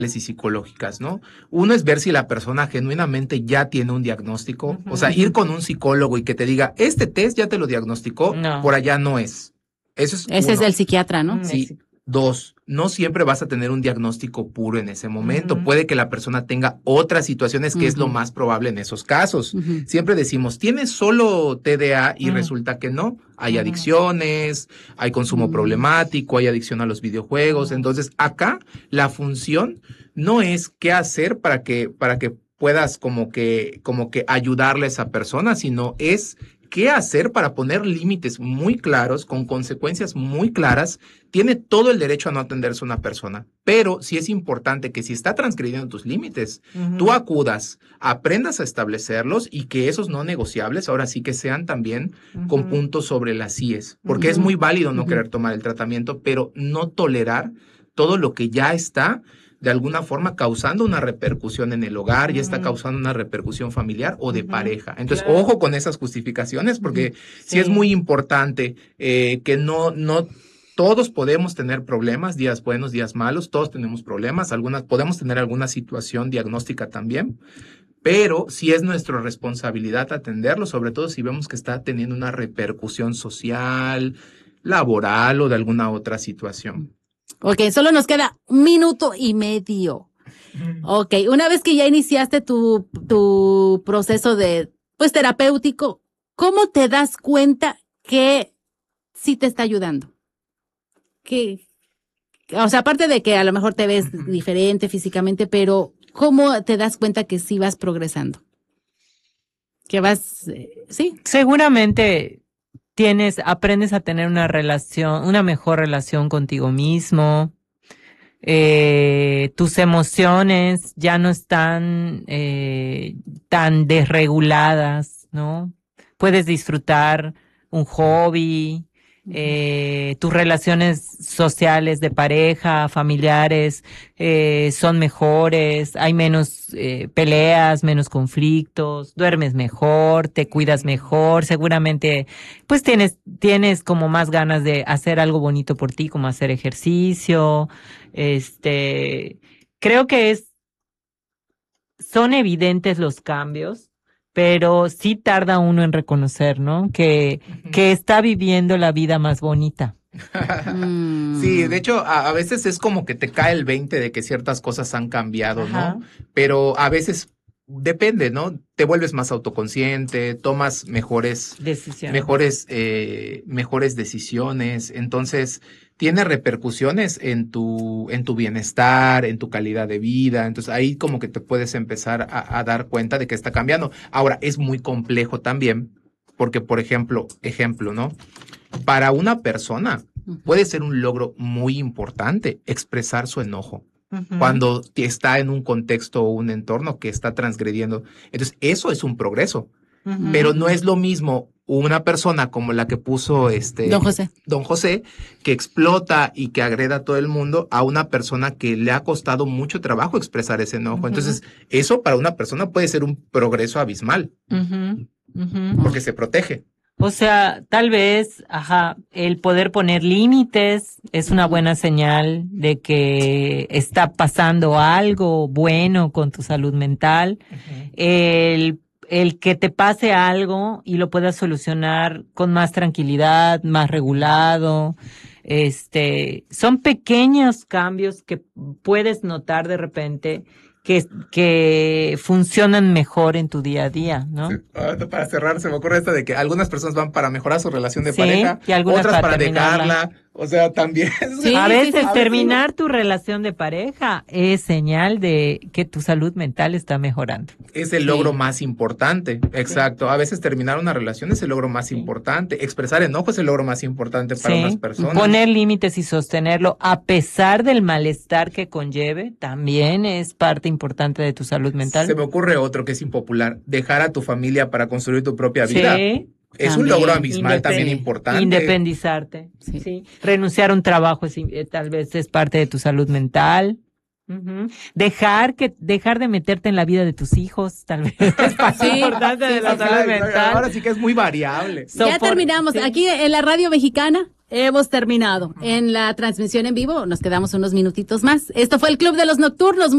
y psicológicas, ¿no? Uno es ver si la persona genuinamente ya tiene un diagnóstico, o sea, ir con un psicólogo y que te diga, este test ya te lo diagnosticó, No. por allá no es. Eso es Ese es uno. del psiquiatra, ¿no? Sí. 2, no siempre vas a tener un diagnóstico puro en ese momento. Puede que la persona tenga otras situaciones, que es lo más probable en esos casos. Siempre decimos, ¿tienes solo TDA? Y resulta que no. Hay adicciones, hay consumo problemático, hay adicción a los videojuegos. Entonces, acá la función no es qué hacer para que puedas como que ayudarle a esa persona, sino es qué hacer para poner límites muy claros, con consecuencias muy claras. Tiene todo el derecho a no atenderse una persona, pero sí es importante que si está transgrediendo tus límites, tú acudas, aprendas a establecerlos y que esos no negociables ahora sí que sean también con puntos sobre las IES, porque es muy válido no querer tomar el tratamiento, pero no tolerar todo lo que ya está de alguna forma causando una repercusión en el hogar, ya está causando una repercusión familiar o de pareja. Entonces, ojo con esas justificaciones, porque sí es muy importante que no todos podemos tener problemas, días buenos, días malos, todos tenemos problemas, podemos tener alguna situación diagnóstica también, pero sí es nuestra responsabilidad atenderlo, sobre todo si vemos que está teniendo una repercusión social, laboral o de alguna otra situación. Ok, solo nos queda 1 minuto y medio. Ok, una vez que ya iniciaste tu proceso pues terapéutico, ¿cómo te das cuenta que sí te está ayudando? O sea, aparte de que a lo mejor te ves diferente físicamente, pero ¿cómo te das cuenta que sí vas progresando? Que vas, sí. Seguramente aprendes a tener una mejor relación contigo mismo. Tus emociones ya no están tan desreguladas, ¿no? Puedes disfrutar un hobby, tus relaciones sociales de pareja, familiares, son mejores, hay menos peleas, menos conflictos, duermes mejor, te cuidas mejor, seguramente pues tienes como más ganas de hacer algo bonito por ti, como hacer ejercicio. Creo que son evidentes los cambios, pero sí tarda uno en reconocer, ¿no? Que está viviendo la vida más bonita. Sí, de hecho, a veces es como que te cae el 20 de que ciertas cosas han cambiado, ¿no? Pero a veces depende, ¿no? Te vuelves más autoconsciente, tomas mejores decisiones, entonces tiene repercusiones en tu bienestar, en tu calidad de vida, entonces ahí como que te puedes empezar a dar cuenta de que está cambiando. Ahora, es muy complejo también, porque por ejemplo, ¿no? Para una persona puede ser un logro muy importante expresar su enojo. Cuando está en un contexto o un entorno que está transgrediendo. Entonces, eso es un progreso. Pero no es lo mismo una persona como la que puso Don José, que explota y que agreda a todo el mundo, a una persona que le ha costado mucho trabajo expresar ese enojo. Entonces, eso para una persona puede ser un progreso abismal. Porque se protege. O sea, tal vez, el poder poner límites es una buena señal de que está pasando algo bueno con tu salud mental. El que te pase algo y lo puedas solucionar con más tranquilidad, más regulado. Son pequeños cambios que puedes notar de repente que funcionan mejor en tu día a día, ¿no? Sí. Para cerrar, se me ocurre esta de que algunas personas van para mejorar su relación de pareja, y algunas otras para dejarla, o sea, también. Sí, a veces terminar tu relación de pareja es señal de que tu salud mental está mejorando. Es el logro más importante, exacto. A veces terminar una relación es el logro más importante. Expresar enojo es el logro más importante para unas personas. Poner límites y sostenerlo a pesar del malestar que conlleve también es parte importante de tu salud mental. Se me ocurre otro que es impopular, dejar a tu familia para construir tu propia vida. Es un logro abismal también importante. Independizarte, renunciar a un trabajo tal vez es parte de tu salud mental. Dejar de meterte en la vida de tus hijos, tal vez. Es parte importante de la salud mental. Ahora sí que es muy variable. Ya terminamos. Aquí en la Radio Mexicana hemos terminado. En la transmisión en vivo nos quedamos unos minutitos más. Esto fue el Club de los Nocturnos.